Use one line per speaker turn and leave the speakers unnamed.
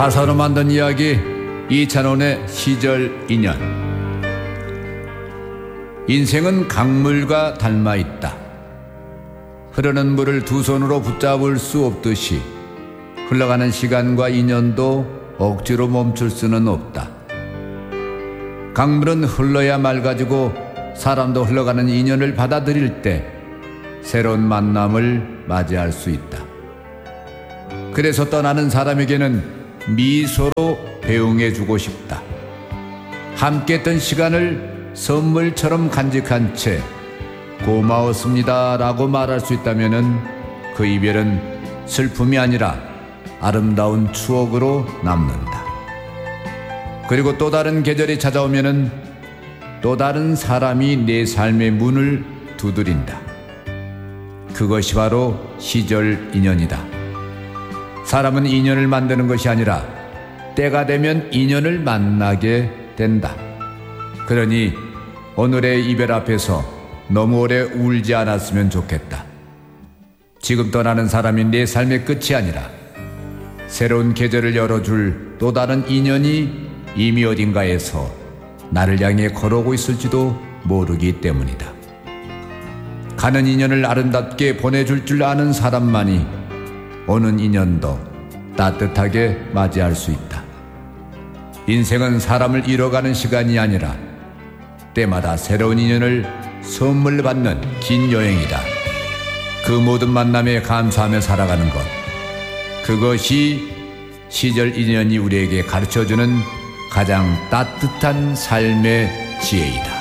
가사로 만든 이야기 이찬원의 시절 인연. 인생은 강물과 닮아 있다. 흐르는 물을 두 손으로 붙잡을 수 없듯이 흘러가는 시간과 인연도 억지로 멈출 수는 없다. 강물은 흘러야 맑아지고 사람도 흘러가는 인연을 받아들일 때 새로운 만남을 맞이할 수 있다. 그래서 떠나는 사람에게는 미소로 배웅해주고 싶다. 함께 했던 시간을 선물처럼 간직한 채 고마웠습니다 라고 말할 수 있다면 그 이별은 슬픔이 아니라 아름다운 추억으로 남는다. 그리고 또 다른 계절이 찾아오면 또 다른 사람이 내 삶의 문을 두드린다. 그것이 바로 시절 인연이다. 사람은 인연을 만드는 것이 아니라 때가 되면 인연을 만나게 된다. 그러니 오늘의 이별 앞에서 너무 오래 울지 않았으면 좋겠다. 지금 떠나는 사람이 내 삶의 끝이 아니라 새로운 계절을 열어줄 또 다른 인연이 이미 어딘가에서 나를 향해 걸어오고 있을지도 모르기 때문이다. 가는 인연을 아름답게 보내줄 줄 아는 사람만이 오는 인연도 따뜻하게 맞이할 수 있다. 인생은 사람을 잃어가는 시간이 아니라 때마다 새로운 인연을 선물 받는 긴 여행이다. 그 모든 만남에 감사하며 살아가는 것, 그것이 시절 인연이 우리에게 가르쳐주는 가장 따뜻한 삶의 지혜이다.